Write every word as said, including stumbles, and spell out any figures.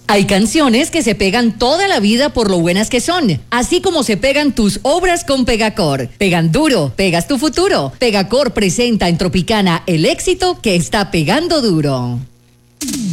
Hay canciones que se pegan toda la vida por lo buenas que son, así como se pegan tus obras con Pegacor. Pegan duro, pegas tu futuro. Pegacor presenta en Tropicana el éxito que está pegando duro.